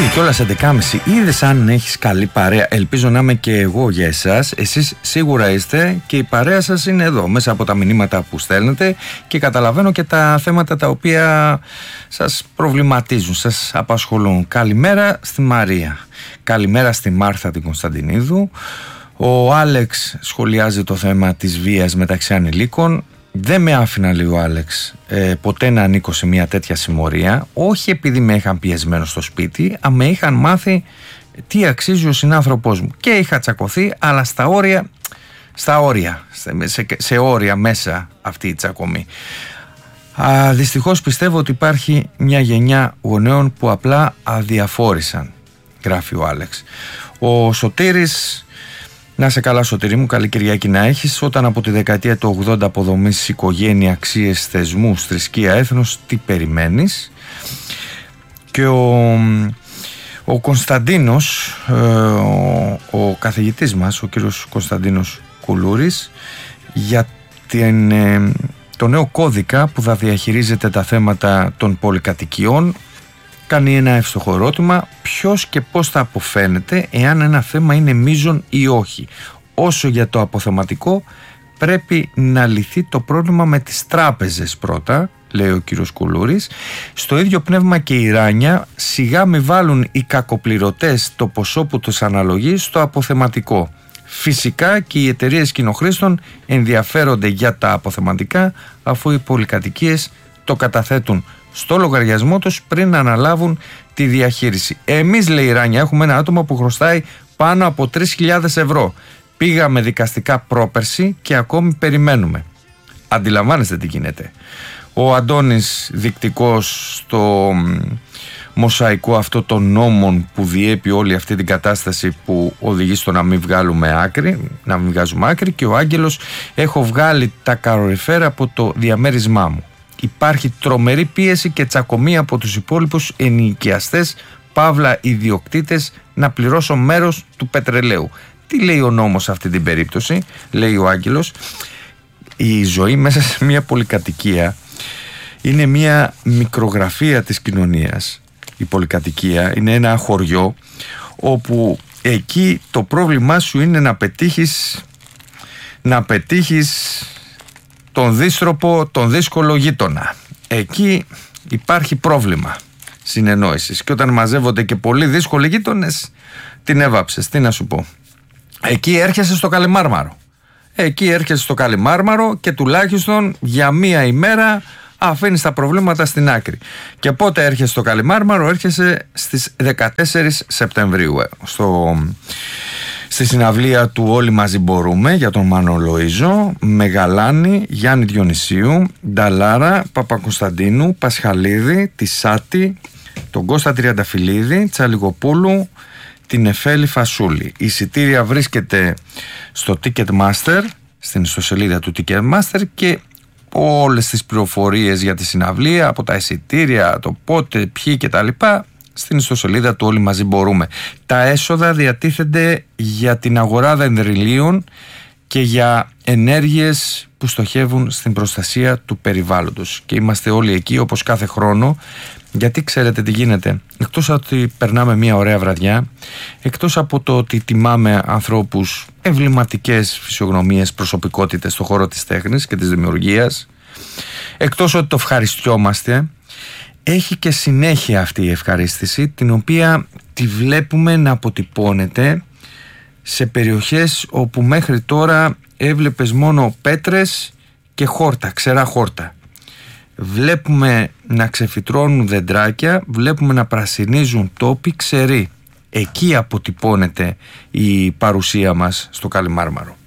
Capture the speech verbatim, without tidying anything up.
κιόλας έντεκα και μισή. Είδες αν έχεις καλή παρέα? Ελπίζω να είμαι και εγώ για εσάς. Εσείς σίγουρα είστε και η παρέα σας είναι εδώ μέσα από τα μηνύματα που στέλνετε και καταλαβαίνω και τα θέματα τα οποία σας προβληματίζουν, σας απασχολούν. Καλημέρα στη Μαρία, καλημέρα στη Μάρθα την Κωνσταντινίδου. Ο Άλεξ σχολιάζει το θέμα της βίας μεταξύ ανηλίκων. Δεν με άφηνα, λέει ο Άλεξ, ε, ποτέ να ανήκω σε μια τέτοια συμμορία. Όχι επειδή με είχαν πιεσμένο στο σπίτι, αλλά με είχαν μάθει τι αξίζει ο συνάνθρωπός μου. Και είχα τσακωθεί, αλλά στα όρια, στα όρια, σε, σε όρια μέσα αυτή η τσακωμή. Α, δυστυχώς πιστεύω ότι υπάρχει μια γενιά γονέων που απλά αδιαφόρησαν, γράφει ο Άλεξ. Ο Σωτήρης, να σε καλά Σωτήρη μου, καλή Κυριακή να έχεις. Όταν από τη δεκαετία του ογδόντα αποδομήσεις οικογένεια, αξίες, θεσμούς, θρησκεία, έθνος, τι περιμένεις? Και ο, ο Κωνσταντίνος, ε, ο, ο καθηγητής μας, ο κύριος Κωνσταντίνος Κουλούρης, για την, ε, το νέο κώδικα που θα διαχειρίζεται τα θέματα των πολυκατοικιών, κάνει ένα εύστοχο ερώτημα: ποιος και πώς θα αποφαίνεται εάν ένα θέμα είναι μείζον ή όχι? Όσο για το αποθεματικό, πρέπει να λυθεί το πρόβλημα με τις τράπεζες πρώτα, λέει ο κύριος Κουλούρης. Στο ίδιο πνεύμα και η Ράνια, σιγά μη βάλουν οι κακοπληρωτές το ποσό που τους αναλογεί στο αποθεματικό. Φυσικά και οι εταιρείες κοινοχρήστων ενδιαφέρονται για τα αποθεματικά, αφού οι πολυκατοικίες το καταθέτουν στο λογαριασμό τους πριν να αναλάβουν τη διαχείριση. Εμείς, λέει η Ράνια, έχουμε ένα άτομο που χρωστάει πάνω από τρεις χιλιάδες ευρώ. Πήγαμε δικαστικά πρόπερση και ακόμη περιμένουμε. Αντιλαμβάνεστε τι γίνεται. Ο Αντώνης, δικτικός στο μοσαϊκό αυτό των νόμων που διέπει όλη αυτή την κατάσταση που οδηγεί στο να μην βγάλουμε άκρη, να μην βγάζουμε άκρη, και ο Άγγελος: έχω βγάλει τα καροριφέρα από το διαμέρισμά μου. Υπάρχει τρομερή πίεση και τσακωμή από τους υπόλοιπους ενοικιαστές, παύλα ιδιοκτήτες, να πληρώσω μέρος του πετρελαίου. Τι λέει ο νόμος σε αυτή την περίπτωση? Λέει ο Άγγελος: η ζωή μέσα σε μια πολυκατοικία είναι μια μικρογραφία της κοινωνίας. Η πολυκατοικία είναι ένα χωριό όπου εκεί το πρόβλημά σου είναι να πετύχεις να πετύχεις τον δύστροπο, τον δύσκολο γείτονα. Εκεί υπάρχει πρόβλημα συνεννόησης. Και όταν μαζεύονται και πολύ δύσκολοι γείτονες, την έβαψες, τι να σου πω. Εκεί έρχεσαι στο Καλιμάρμαρο. Εκεί έρχεσαι στο Καλιμάρμαρο και τουλάχιστον για μία ημέρα αφήνεις τα προβλήματα στην άκρη. Και πότε έρχεσαι στο Καλιμάρμαρο? Έρχεσαι στις δεκατέσσερις Σεπτεμβρίου στο... στη συναυλία του Όλοι Μαζί Μπορούμε για τον Μάνο Λοΐζο, Μεγαλάνη, Γιάννη Διονυσίου, Νταλάρα, Παπακοσταντίνου, Πασχαλίδη, τη Σάτη, τον Κώστα Τριανταφυλλίδη, Τσαλιγοπούλου, την Εφέλη Φασούλη. Η εισιτήρια βρίσκεται στο Ticketmaster, στην ιστοσελίδα του Ticketmaster, και όλες τις πληροφορίες για τη συναυλία, από τα εισιτήρια, το πότε, ποιοι κτλ, στην ιστοσελίδα του Όλοι Μαζί Μπορούμε. Τα έσοδα διατίθενται για την αγορά δενδριλίων και για ενέργειες που στοχεύουν στην προστασία του περιβάλλοντος. Και είμαστε όλοι εκεί όπως κάθε χρόνο, γιατί ξέρετε τι γίνεται. Εκτός από ότι περνάμε μια ωραία βραδιά, εκτός από το ότι τιμάμε ανθρώπους, εμβληματικές φυσιογνωμίες, προσωπικότητες στον χώρο της τέχνης και της δημιουργίας, εκτός ότι το ευχαριστιόμαστε, έχει και συνέχεια αυτή η ευχαρίστηση, την οποία τη βλέπουμε να αποτυπώνεται σε περιοχές όπου μέχρι τώρα έβλεπες μόνο πέτρες και χόρτα, ξερά χόρτα. Βλέπουμε να ξεφυτρώνουν δεντράκια, βλέπουμε να πρασινίζουν τόποι ξεροί. Εκεί αποτυπώνεται η παρουσία μας στο Καλιμάρμαρο.